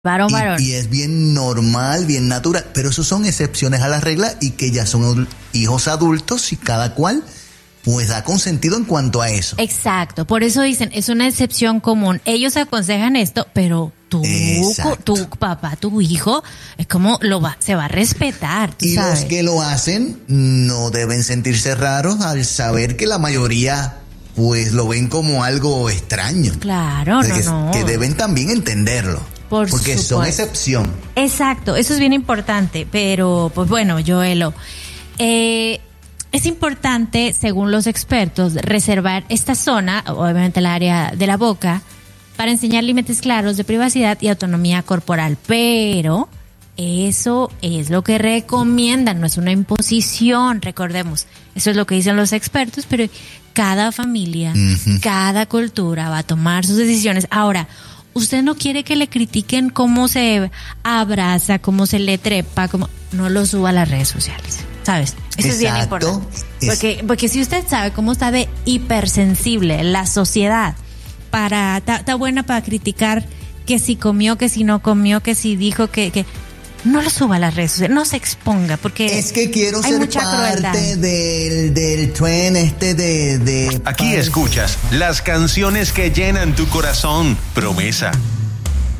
Varón. Y es bien normal, bien natural, pero esos son excepciones a la regla y que ya son hijos adultos y cada cual pues da consentido en cuanto a eso. Exacto, por eso dicen, es una excepción común. Ellos aconsejan esto, pero tu papá, tu hijo, es como se va a respetar, ¿tú y sabes? los que lo hacen no deben sentirse raros al saber que la mayoría pues lo ven como algo extraño. Claro, no. Que deben también entenderlo. Porque son excepción. Exacto, eso es bien importante, pero pues bueno, Joelo, es importante, según los expertos, reservar esta zona, obviamente el área de la boca, para enseñar límites claros de privacidad y autonomía corporal, pero eso es lo que recomiendan, no es una imposición, recordemos, eso es lo que dicen los expertos, pero cada familia, cada cultura va a tomar sus decisiones. Ahora, usted no quiere que le critiquen cómo se abraza, cómo se le trepa, no lo suba a las redes sociales, ¿sabes? Eso es bien importante. Porque si usted sabe cómo está de hipersensible la sociedad, está buena para criticar que si comió, que si no comió, que si dijo que no lo suba a las redes sociales, no se exponga, porque es que quiero ser parte del trend de Aquí escuchas las canciones que llenan tu corazón. Promesa.